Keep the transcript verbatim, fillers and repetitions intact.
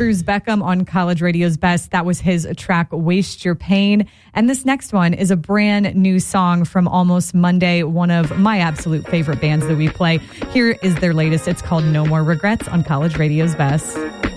Cruz Beckham on College Radio's Best. That was his track, Waste Your Pain. And this next one is a brand new song from Almost Monday, one of my absolute favorite bands that we play. Here is their latest. It's called No More Regrets on College Radio's Best.